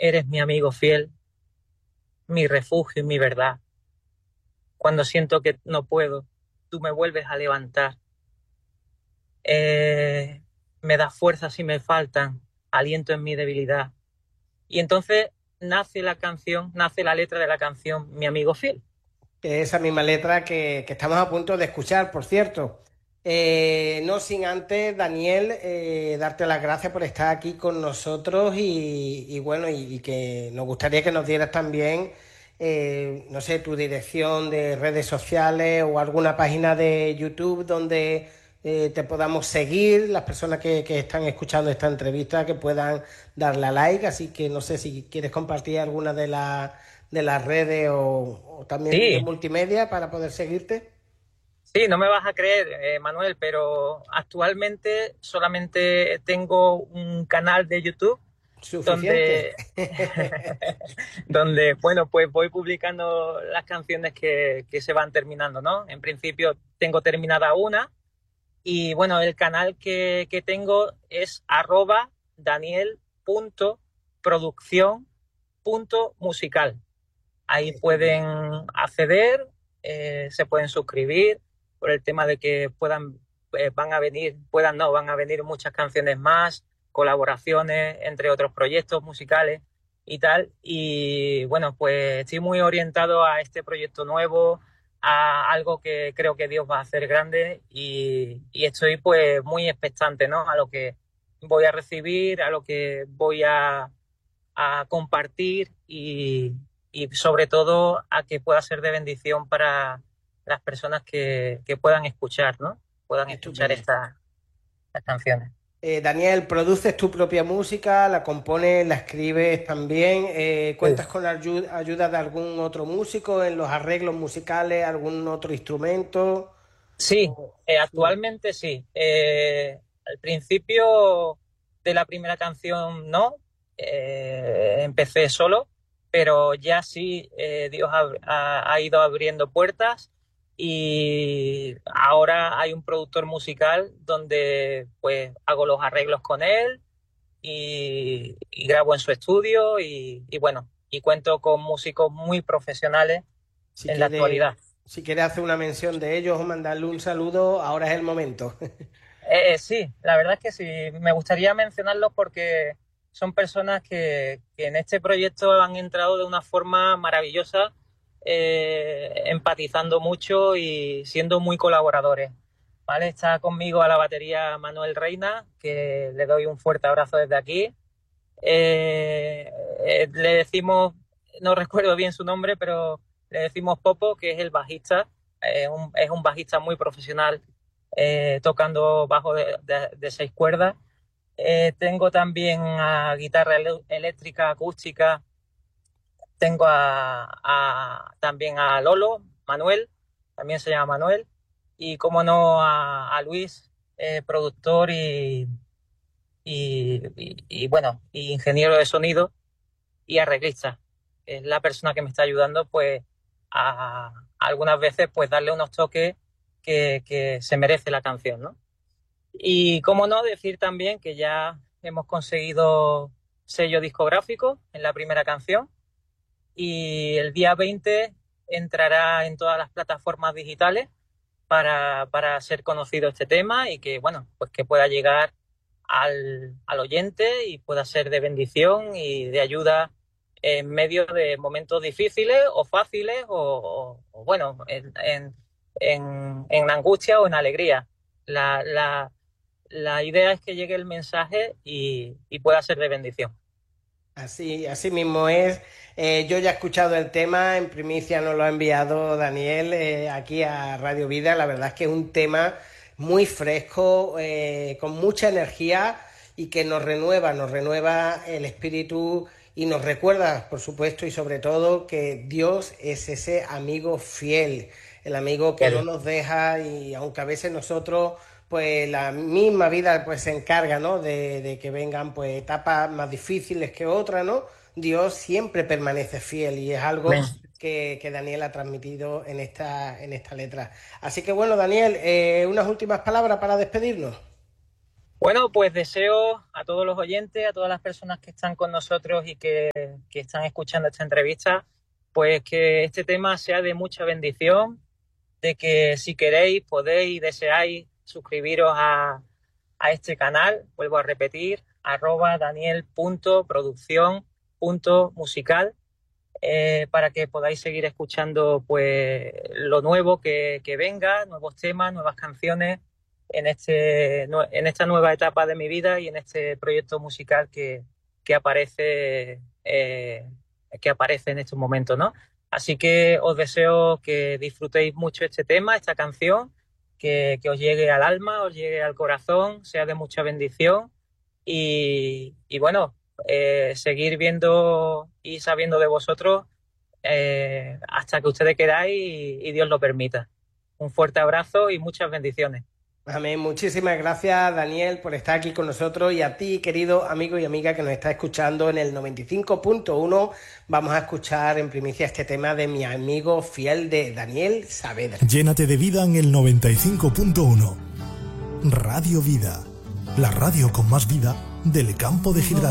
eres mi amigo fiel, mi refugio y mi verdad. Cuando siento que no puedo, tú me vuelves a levantar. Eh, Me das fuerzas si me faltan, aliento en mi debilidad. Y entonces nace la canción, nace la letra de la canción Mi amigo fiel. Que esa misma letra que estamos a punto de escuchar, por cierto. No sin antes, Daniel, darte las gracias por estar aquí con nosotros y bueno, y que nos gustaría que nos dieras también, no sé, tu dirección de redes sociales o alguna página de YouTube donde te podamos seguir, las personas que están escuchando esta entrevista, que puedan darle a like, así que no sé si quieres compartir alguna de las redes o también de Sí, multimedia para poder seguirte. sí, no me vas a creer, Manuel, pero actualmente solamente tengo un canal de YouTube Suficiente. donde, donde bueno, pues voy publicando las canciones que se van terminando, ¿no? En principio tengo terminada una y bueno, el canal que tengo es @daniel.producción.musical. Ahí pueden Estupendo. acceder, se pueden suscribir por el tema de que van a venir, puedan no, van a venir muchas canciones más, colaboraciones entre otros proyectos musicales y tal. Y bueno, pues estoy muy orientado a este proyecto nuevo, a algo que creo que Dios va a hacer grande y estoy pues muy expectante, ¿no? A lo que voy a recibir, a lo que voy a compartir y sobre todo a que pueda ser de bendición para las personas que puedan escuchar, ¿no? Puedan escuchar Estupendo. estas canciones. Daniel, ¿produces tu propia música? ¿La compones, la escribes también? ¿Cuentas con la ayuda de algún otro músico en los arreglos musicales, algún otro instrumento? Sí, O- sí. actualmente sí. Al principio de la primera canción no, empecé solo, pero ya sí, Dios ha ido abriendo puertas y ahora hay un productor musical donde pues hago los arreglos con él y grabo en su estudio y bueno, y cuento con músicos muy profesionales Si en la quieres, actualidad. si quieres hacer una mención de ellos o mandarle un saludo, ahora es el momento. Sí, la verdad es que sí. Me gustaría mencionarlos porque son personas que en este proyecto han entrado de una forma maravillosa, empatizando mucho y siendo muy colaboradores. ¿Vale? Está conmigo a la batería Manuel Reina, que le doy un fuerte abrazo desde aquí. Le decimos, no recuerdo bien su nombre, pero le decimos Popo, que es el bajista. Es un bajista muy profesional, tocando bajo de 6 cuerdas. Tengo también a guitarra eléctrica, acústica. Tengo también a Lolo, Manuel, también se llama Manuel. Y como no, a Luis, productor bueno, y ingeniero de sonido y arreglista. Es la persona que me está ayudando, pues, a algunas veces, pues, darle unos toques que se merece la canción, ¿no? Y cómo no decir también que ya hemos conseguido sello discográfico en la primera canción y el día 20 entrará en todas las plataformas digitales para ser conocido este tema y que, bueno, pues que pueda llegar al oyente y pueda ser de bendición y de ayuda en medio de momentos difíciles o fáciles o, bueno, en angustia o en alegría. La, la, la idea es que llegue el mensaje y pueda ser de bendición. Así mismo es. Yo ya he escuchado el tema, en primicia nos lo ha enviado Daniel aquí a Radio Vida. La verdad es que es un tema muy fresco, con mucha energía y que nos renueva el espíritu y nos recuerda, por supuesto, y sobre todo que Dios es ese amigo fiel, el amigo que no Él. nos deja y aunque a veces nosotros pues la misma vida pues se encarga, ¿no? De que vengan pues etapas más difíciles que otras, ¿no? Dios siempre permanece fiel y es algo Amén. que Daniel ha transmitido en esta letra. Así que bueno, Daniel, unas últimas palabras para despedirnos. Bueno, pues deseo a todos los oyentes, a todas las personas que están con nosotros y que están escuchando esta entrevista, pues que este tema sea de mucha bendición, de que si queréis, podéis y deseáis suscribiros a este canal, vuelvo a repetir, @daniel.produccion.musical, para que podáis seguir escuchando pues lo nuevo que venga, nuevos temas, nuevas canciones en esta nueva etapa de mi vida y en este proyecto musical que aparece en estos momentos, ¿no? Así que os deseo que disfrutéis mucho este tema, esta canción, que os llegue al alma, os llegue al corazón, sea de mucha bendición y bueno, seguir viendo y sabiendo de vosotros hasta que ustedes queráis y Dios lo permita. Un fuerte abrazo y muchas bendiciones. Amén. Muchísimas gracias, Daniel, por estar aquí con nosotros, y a ti, querido amigo y amiga que nos está escuchando en el 95.1. Vamos a escuchar en primicia este tema de mi amigo fiel de Daniel Saavedra. Llénate de vida en el 95.1. Radio Vida, la radio con más vida del campo de Gibraltar.